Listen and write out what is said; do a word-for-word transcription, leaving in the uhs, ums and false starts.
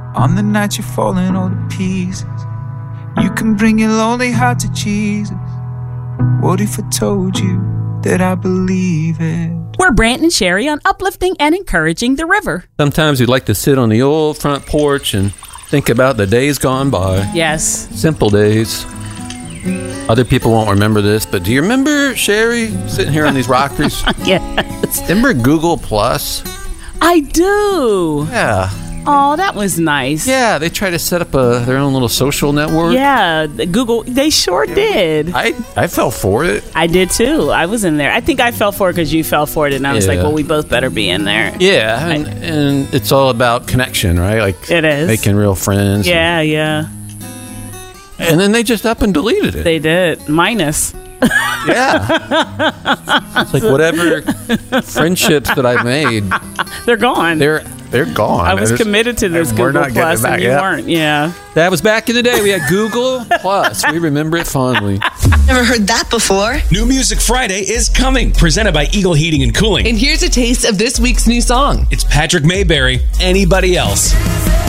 On the night you're falling all to pieces, you can bring your lonely heart to Jesus. What if I told you that I believe it? We're Brant and Sherry on uplifting and encouraging the river. Sometimes we'd like to sit on the old front porch and think about the days gone by. Yes. Simple days. Other people won't remember this, but do you remember, Sherry, sitting here on these rockers? Yes. Remember Google Plus? I do. Yeah. Oh, that was nice. Yeah, they tried to set up a, their own little social network. Yeah, Google, they sure did. I, I fell for it. I did too. I was in there. I think I fell for it because you fell for it, and I was Yeah. like, well, we both better be in there. Yeah, and, I, and it's all about connection, right? Like it is. Making real friends. Yeah, yeah. And then they just up and deleted it. They did. Minus. Yeah. It's like whatever friendships that I made, they're gone. They're they're gone. I was There's, committed to this Google not getting Plus, it back and you yet. weren't. Yeah. That was back in the day. We had Google Plus. We remember it fondly. Never heard that before. New Music Friday is coming, presented by Eagle Heating and Cooling. And here's a taste of this week's new song. It's Patrick Mayberry, Anybody Else.